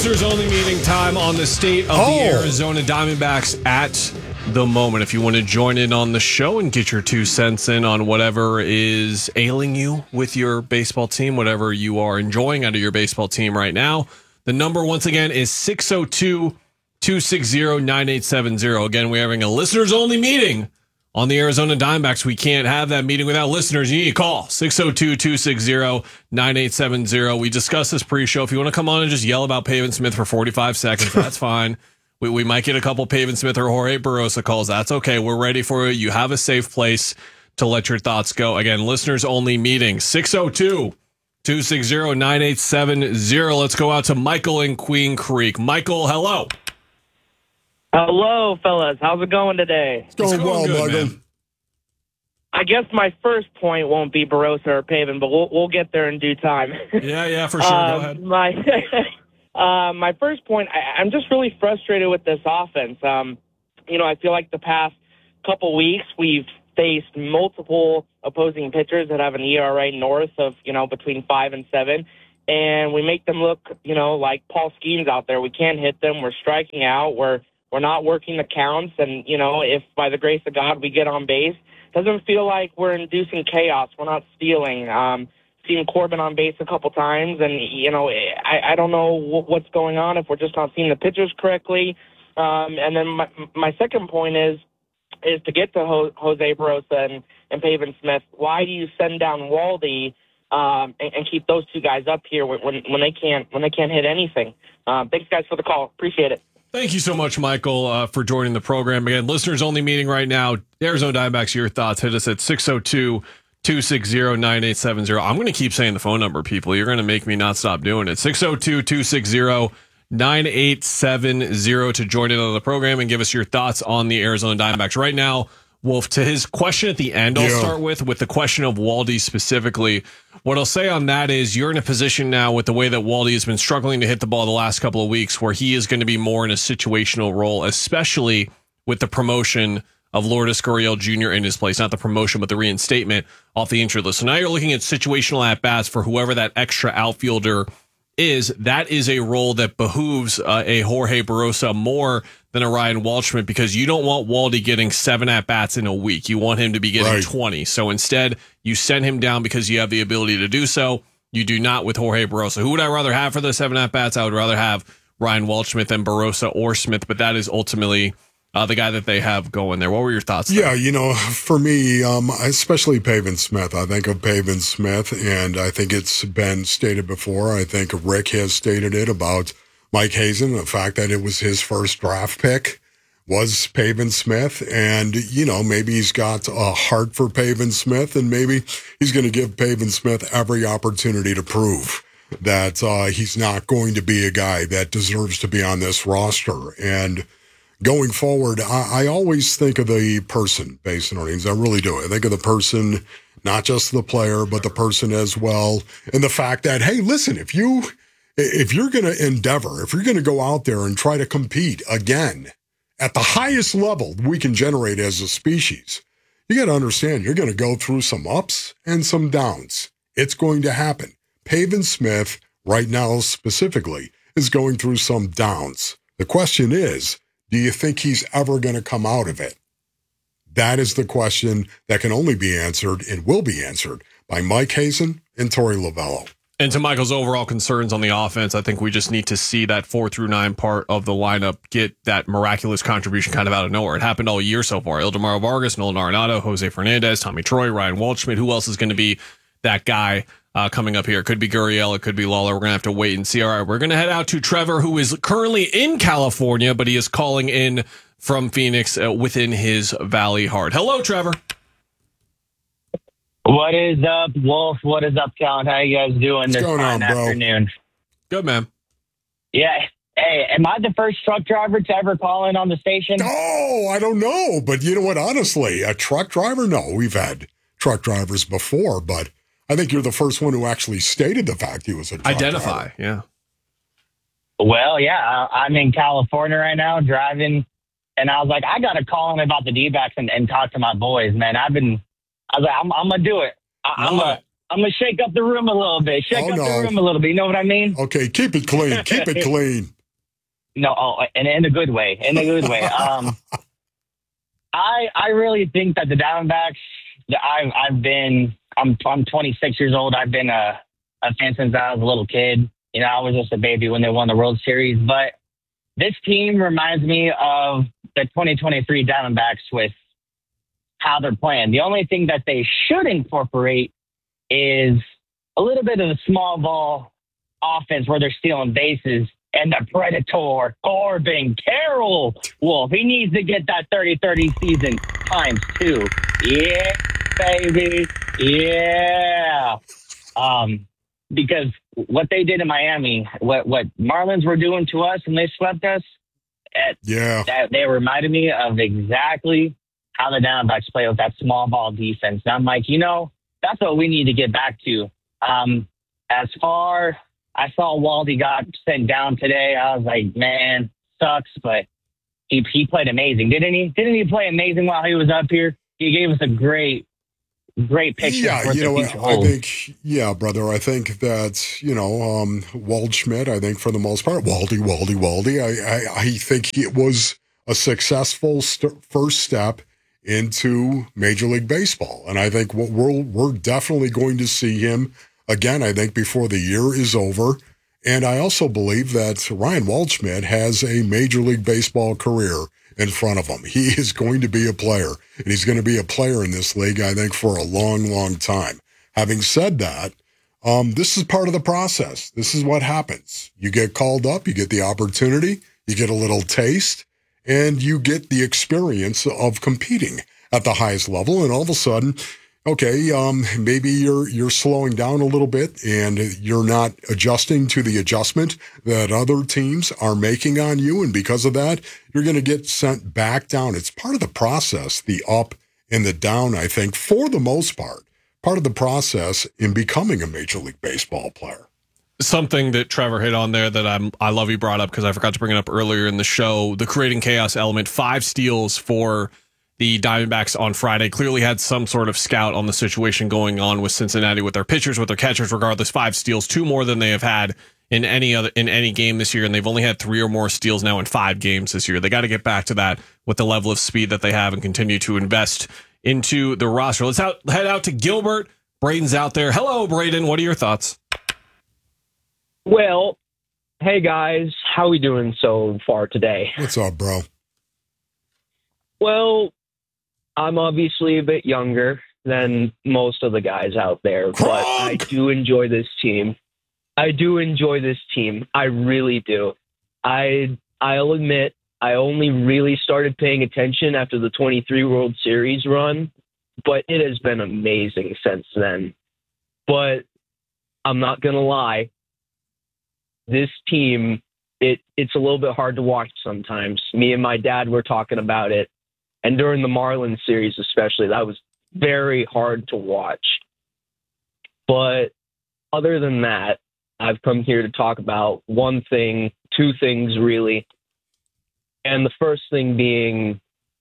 listeners only meeting time on the state of the Arizona Diamondbacks at the moment. If you want to join in on the show and get your 2 cents in on whatever is ailing you with your baseball team, whatever you are enjoying out of your baseball team right now, the number once again is 602-260-9870. Again, we're having a listeners only meeting on the Arizona Diamondbacks. We can't have that meeting without listeners. You need to call 602-260-9870. We discussed this pre-show. If you want to come on and just yell about Pavin Smith for 45 seconds, that's fine. We might get a couple Pavin Smith or Jorge Barrosa calls. That's okay. We're ready for you. You have a safe place to let your thoughts go. Again, listeners only meeting 602-260-9870. Let's go out to Michael in Queen Creek. Michael, hello. Hello, fellas. How's it going today? It's going well, good, Michael. man. I guess my first point won't be Barrosa or Pavin, but we'll get there in due time. Yeah, for sure. Go ahead. My first point, I'm just really frustrated with this offense. I feel like the past couple weeks we've faced multiple opposing pitchers that have an ERA north of, between 5 and 7. And we make them look, like Paul Skeens out there. We can't hit them. We're striking out. We're not working the counts. And, if by the grace of God we get on base, it doesn't feel like we're inducing chaos. We're not stealing. Seen Corbin on base a couple times. And, I don't know what's going on, if we're just not seeing the pitchers correctly. And then my second point is to get to Jose Barrosa and Pavin Smith. Why do you send down Waldy and keep those two guys up here when they can't hit anything? Thanks, guys, for the call. Appreciate it. Thank you so much, Michael, for joining the program. Again, listeners only meeting right now. Arizona Diamondbacks, your thoughts. Hit us at 602-260-9870. I'm going to keep saying the phone number, people. You're going to make me not stop doing it. 602-260-9870 to join in on the program and give us your thoughts on the Arizona Diamondbacks. Right now, Wolf, to his question at the end, I'll start with the question of Waldy specifically. What I'll say on that is you're in a position now with the way that Waldy has been struggling to hit the ball the last couple of weeks where he is going to be more in a situational role, especially with the promotion of Lourdes Gurriel Jr. in his place. Not the promotion, but the reinstatement off the injured list. So now you're looking at situational at-bats for whoever that extra outfielder is. That is a role that behooves a Jorge Barrosa more than a Ryan Waldschmidt, because you don't want Waldy getting 7 at-bats in a week. You want him to be getting 20. So instead, you send him down because you have the ability to do so. You do not with Jorge Barrosa. Who would I rather have for the 7 at-bats? I would rather have Ryan Waldschmidt than Barrosa or Smith, but that is ultimately the guy that they have going there. What were your thoughts there? Yeah, for me, especially Pavin Smith, I think of Pavin Smith, and I think it's been stated before. I think Rick has stated it about Mike Hazen, the fact that it was his first draft pick was Pavin Smith, and, maybe he's got a heart for Pavin Smith, and maybe he's going to give Pavin Smith every opportunity to prove that he's not going to be a guy that deserves to be on this roster. And going forward, I always think of the person based on earnings. I really do. I think of the person, not just the player, but the person as well. And the fact that, hey, listen, if you're going to endeavor, if you're going to go out there and try to compete again at the highest level we can generate as a species, you got to understand you're going to go through some ups and some downs. It's going to happen. Pavin Smith, right now specifically, is going through some downs. The question is, do you think he's ever going to come out of it? That is the question that can only be answered and will be answered by Mike Hazen and Torey Lovullo. And to Michael's overall concerns on the offense, I think we just need to see that 4 through 9 part of the lineup get that miraculous contribution kind of out of nowhere. It happened all year so far. Ildemaro Vargas, Nolan Arenado, Jose Fernandez, Tommy Troy, Ryan Waldschmidt. Who else is going to be that guy coming up here? It could be Gurriel, it could be Lawler. We're going to have to wait and see. All right, we're going to head out to Trevor, who is currently in California, but he is calling in from Phoenix within his Valley Heart. Hello, Trevor. What is up, Wolf? What is up, Talent? How you guys doing this fine afternoon? Good, man. Yeah. Hey, am I the first truck driver to ever call in on the station? Oh, I don't know. But you know what? Honestly, a truck driver? No, we've had truck drivers before, but I think you're the first one who actually stated the fact he was a truck driver. Yeah. Well, yeah, I'm in California right now driving, and I was like, I got to call in about the D-backs and talk to my boys, man. I was like, I'm going to do it. I'm I'm gonna shake up the room a little bit. The room a little bit. You know what I mean? Okay, keep it clean. Keep it clean. No, and in a good way. I really think that the Diamondbacks. I'm 26 years old. I've been a fan since I was a little kid. You know, I was just a baby when they won the World Series. But this team reminds me of the 2023 Diamondbacks with how they're playing. The only thing that they should incorporate is a little bit of the small ball offense where they're stealing bases. And the Predator, Corbin Carroll Wolf. He needs to get that 30-30 season times 2. Yeah, baby. Yeah. Because what they did in Miami, what Marlins were doing to us and they swept us, they reminded me of exactly how the Diamondbacks play with that small ball defense. And I'm like, that's what we need to get back to. I saw Waldy got sent down today. I was like, man, sucks, but he played amazing, didn't he? Didn't he play amazing while he was up here? He gave us a great picture. Yeah, you know what? I think, brother, I think that, Waldschmidt, I think for the most part, Waldy, I think it was a successful first step into Major League Baseball. And I think what we're definitely going to see him again, I think, before the year is over. And I also believe that Ryan Waldschmidt has a Major League Baseball career in front of him. He is going to be a player, and he's going to be a player in this league, I think, for a long, long time. Having said that, this is part of the process. This is what happens. You get called up, you get the opportunity, you get a little taste, and you get the experience of competing at the highest level, and all of a sudden, okay, maybe you're slowing down a little bit and you're not adjusting to the adjustment that other teams are making on you. And because of that, you're going to get sent back down. It's part of the process, the up and the down, I think, for the most part of the process in becoming a Major League Baseball player. Something that Trevor hit on there that I love you brought up because I forgot to bring it up earlier in the show, the creating chaos element, 5 steals for the Diamondbacks on Friday. Clearly had some sort of scout on the situation going on with Cincinnati, with their pitchers, with their catchers. Regardless, 5 steals, 2 more than they have had in any game this year, and they've only had 3 or more steals now in 5 games this year. They got to get back to that with the level of speed that they have and continue to invest into the roster. Let's head out to Gilbert. Braden's out there. Hello, Braden. What are your thoughts? Well, hey guys, how we doing so far today? What's up, bro? Well, I'm obviously a bit younger than most of the guys out there, but I do enjoy this team. I really do. I'll admit, I only really started paying attention after the 23 World Series run, but it has been amazing since then. But I'm not going to lie. This team, it's a little bit hard to watch sometimes. Me and my dad were talking about it. And during the Marlins series especially, that was very hard to watch. But other than that, I've come here to talk about one thing, 2 things really. And the first thing being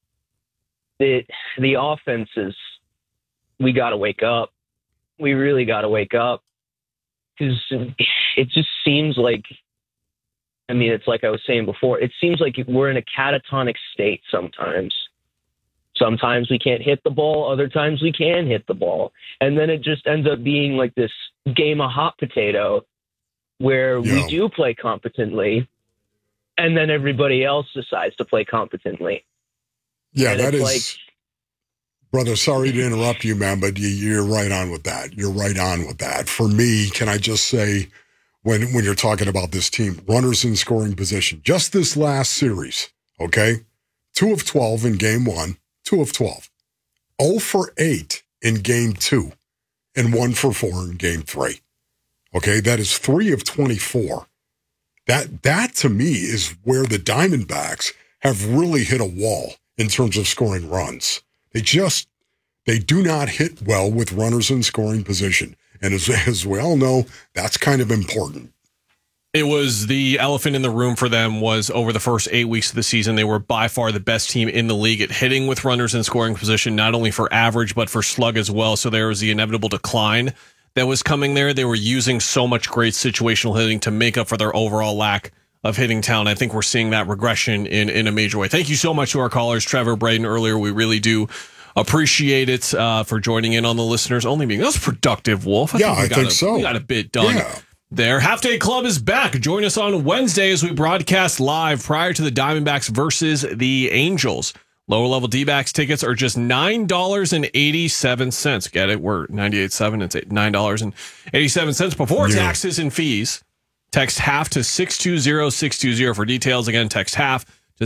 the offenses. We got to wake up. We really got to wake up. Because it just seems like, it's like I was saying before, it seems like we're in a catatonic state sometimes. Sometimes we can't hit the ball. Other times we can hit the ball. And then it just ends up being like this game of hot potato where we do play competently and then everybody else decides to play competently. Yeah, and that is, brother, sorry to interrupt you, man, but you're right on with that. You're right on with that. For me, can I just say, when you're talking about this team, runners in scoring position, just this last series, okay? 2 of 12 in game 1. 2 of 12, 0 for 8 in game 2, and 1 for 4 in game 3. Okay, that is 3 of 24. That to me is where the Diamondbacks have really hit a wall in terms of scoring runs. They do not hit well with runners in scoring position. And as we all know, that's kind of important. It was the elephant in the room for them was over the first 8 weeks of the season, they were by far the best team in the league at hitting with runners in scoring position, not only for average, but for slug as well. So there was the inevitable decline that was coming there. They were using so much great situational hitting to make up for their overall lack of hitting talent. I think we're seeing that regression in a major way. Thank you so much to our callers, Trevor, Braden, earlier. We really do appreciate it for joining in on the listeners only meeting. That was productive, Wolf. I think so. We got a bit done there. Half Day Club is back. Join us on Wednesday as we broadcast live prior to the Diamondbacks versus the Angels. Lower level D-backs tickets are just $9.87. Get it? We're 98.7. It's $9.87 before taxes and fees. Text half to 620-620 for details. Again, text half to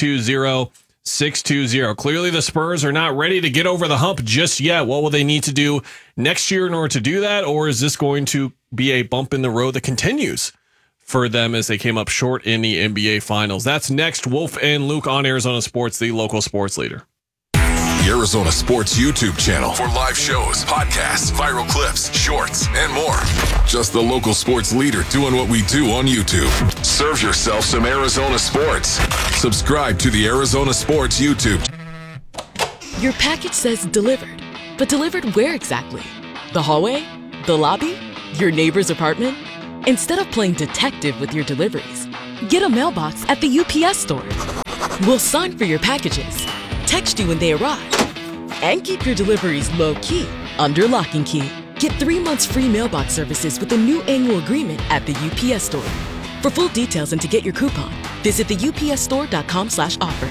620-620. Clearly, the Spurs are not ready to get over the hump just yet. What will they need to do next year in order to do that? Or is this going to be a bump in the road that continues for them as they came up short in the NBA Finals? That's next. Wolf and Luke on Arizona Sports, the local sports leader. The Arizona Sports YouTube channel for live shows, podcasts, viral clips, shorts, and more. Just the local sports leader doing what we do on YouTube. Serve yourself some Arizona sports. Subscribe to the Arizona Sports YouTube. Your package says delivered, but delivered where exactly? The hallway? The lobby? Your neighbor's apartment? Instead of playing detective with your deliveries, get a mailbox at the UPS store. We'll sign for your packages, text you when they arrive, and keep your deliveries low-key under lock and key. Get 3 months free mailbox services with a new annual agreement at the UPS store. For full details and to get your coupon, visit theupsstore.com/offer.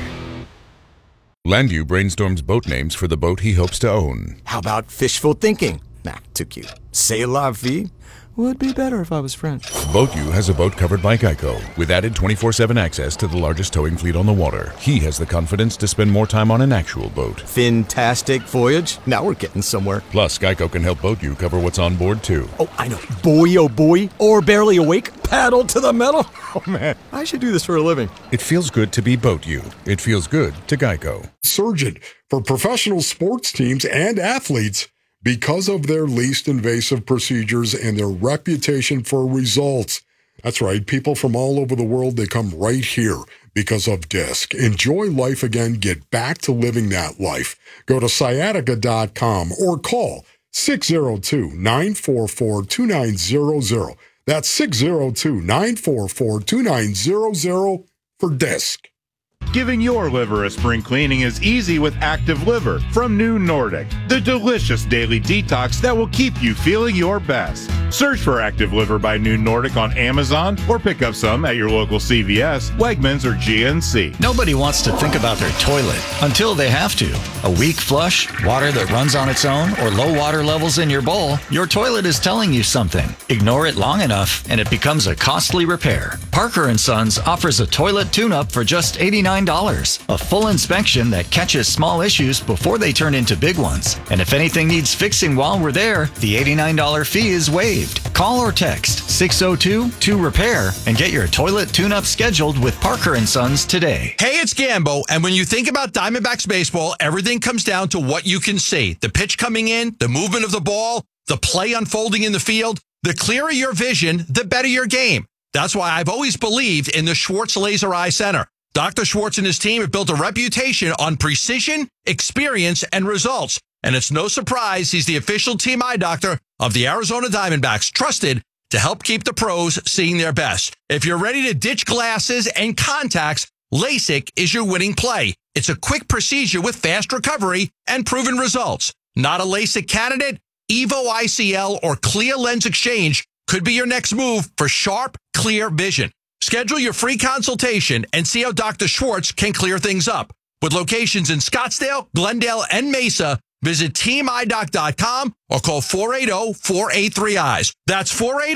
Landu brainstorms boat names for the boat he hopes to own. How about fishful thinking? Nah, too cute. C'est la vie? Would be better if I was French. BoatU has a boat covered by Geico, with added 24/7 access to the largest towing fleet on the water. He has the confidence to spend more time on an actual boat. Fantastic voyage. Now we're getting somewhere. Plus, Geico can help BoatU cover what's on board, too. Oh, I know. Boy, oh boy. Or barely awake. Paddle to the metal. Oh, man. I should do this for a living. It feels good to be BoatU. It feels good to Geico. Surgeon for professional sports teams and athletes because of their least invasive procedures and their reputation for results. That's right. People from all over the world, they come right here because of Disc. Enjoy life again. Get back to living that life. Go to sciatica.com or call 602-944-2900. That's 602-944-2900 for Disc. Giving your liver a spring cleaning is easy with Active Liver from New Nordic, the delicious daily detox that will keep you feeling your best. Search for Active Liver by New Nordic on Amazon or pick up some at your local CVS, Wegmans, or GNC. Nobody wants to think about their toilet until they have to. A weak flush, water that runs on its own, or low water levels in your bowl, your toilet is telling you something. Ignore it long enough and it becomes a costly repair. Parker & Sons offers a toilet tune-up for just $89. A full inspection that catches small issues before they turn into big ones. And if anything needs fixing while we're there, the $89 fee is waived. Call or text 602-2REPAIR and get your toilet tune-up scheduled with Parker & Sons today. Hey, it's Gambo, and when you think about Diamondbacks baseball, everything comes down to what you can see. The pitch coming in, the movement of the ball, the play unfolding in the field. The clearer your vision, the better your game. That's why I've always believed in the Schwartz Laser Eye Center. Dr. Schwartz and his team have built a reputation on precision, experience, and results. And it's no surprise he's the official team eye doctor of the Arizona Diamondbacks, trusted to help keep the pros seeing their best. If you're ready to ditch glasses and contacts, LASIK is your winning play. It's a quick procedure with fast recovery and proven results. Not a LASIK candidate? Evo ICL or Clear Lens Exchange could be your next move for sharp, clear vision. Schedule your free consultation and see how Dr. Schwartz can clear things up. With locations in Scottsdale, Glendale, and Mesa, visit teamidoc.com or call 480-483-EYES. That's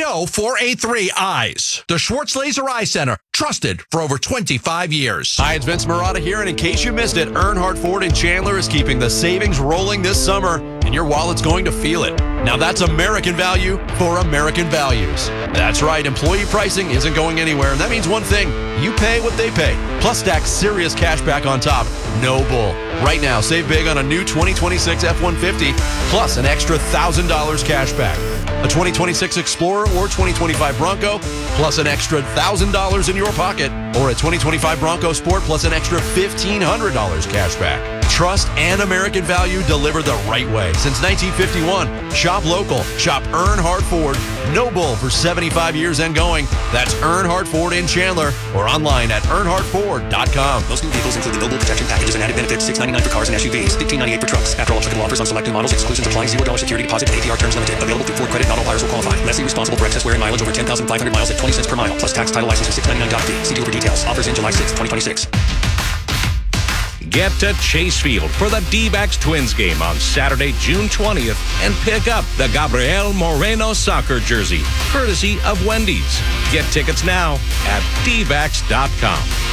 480-483-EYES. The Schwartz Laser Eye Center, trusted for over 25 years. Hi, it's Vince Marotta here, and in case you missed it, Earnhardt Ford in Chandler is keeping the savings rolling this summer, and your wallet's going to feel it. Now that's American value for American values. That's right, employee pricing isn't going anywhere, and that means one thing: you pay what they pay. Plus stack serious cash back on top. No bull. Right now, save big on a new 2026 F-150, plus an extra $1,000 cash back. A 2026 Explorer or 2025 Bronco, plus an extra $1,000 in your pocket, or a 2025 Bronco Sport plus an extra $1,500 cash back. Trust and American value delivered the right way. Since 1951, shop local. Shop Earnhardt Ford. No bull for 75 years and going. That's Earnhardt Ford in Chandler or online at earnhardtford.com. Most new vehicles include the no-bull protection packages and added benefits. $699 for cars and SUVs. $1598 for trucks. After all applicable offers on selected models, exclusions apply. $0 security deposit and APR terms limited. Available through Ford Credit. Not all buyers will qualify. Lessee responsible for excess wear and mileage over 10,500 miles at 20 cents per mile. Plus tax, title, license, and $699 doc fee. See dealer for details. Offers in July 6, 2026. Get to Chase Field for the D-backs Twins game on Saturday, June 20th, and pick up the Gabriel Moreno soccer jersey, courtesy of Wendy's. Get tickets now at dbacks.com.